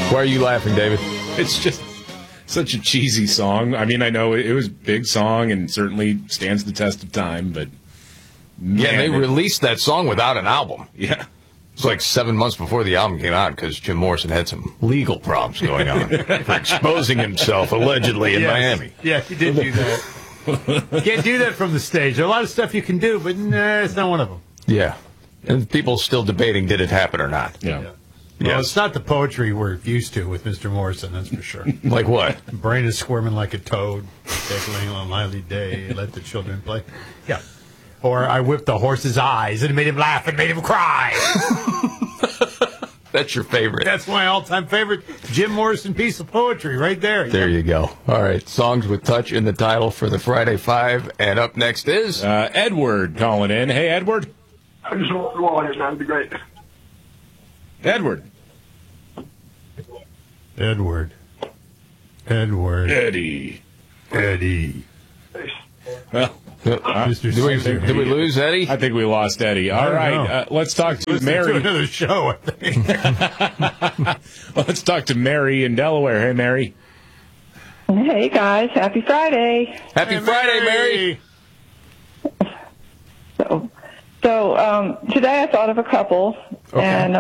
Why are you laughing, David? It's just such a cheesy song. I mean, I know it was a big song and certainly stands the test of time, but yeah, they released that song without an album. Yeah. It's like 7 months before the album came out because Jim Morrison had some legal problems going on for exposing himself allegedly in Miami. Yeah, he did do that. You can't do that from the stage. There's a lot of stuff you can do, but it's not one of them. Yeah. And people still debating did it happen or not. Yeah. Well, it's not the poetry we're used to with Mr. Morrison, that's for sure. Like what? Brain is squirming like a toad, tickling on lively day, let the children play. Yeah. Or I whipped the horse's eyes and it made him laugh and made him cry. That's your favorite. That's my all-time favorite Jim Morrison piece of poetry right there. There you go. All right. Songs with touch in the title for the Friday Five. And up next is... Edward calling in. Hey, Edward. I just want to go on here, man. It'd be great. Edward. Edward. Eddie. Well... Did we lose Eddie? I think we lost Eddie. All right, let's talk to Mary. To another show, I think. Let's talk to Mary in Delaware. Hey, Mary. Hey, guys. Happy Friday. Happy Friday, Mary. So today I thought of a couple, and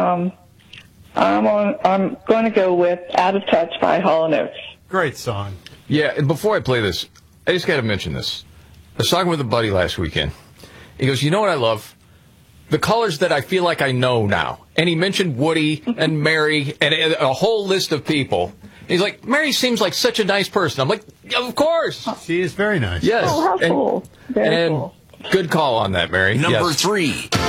I'm going to go with "Out of Touch" by Hall & Oates. Great song. Yeah, and before I play this, I just got to mention this. I was talking with a buddy last weekend. He goes, you know what I love? The colors that I feel like I know now. And he mentioned Woody and Mary and a whole list of people. He's like, Mary seems like such a nice person. I'm like, yeah, of course. She is very nice. Yes. Oh, how cool. Very cool. Good call on that, Mary. Number 3.